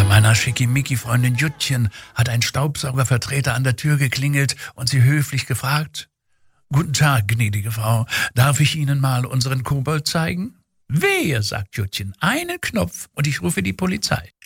meiner Schickimicki-Freundin Juttchen hat ein Staubsaugervertreter an der Tür geklingelt und sie höflich gefragt: »Guten Tag, gnädige Frau, darf ich Ihnen mal unseren Kobold zeigen?« »Wehe«, sagt Juttchen, »einen Knopf und ich rufe die Polizei.«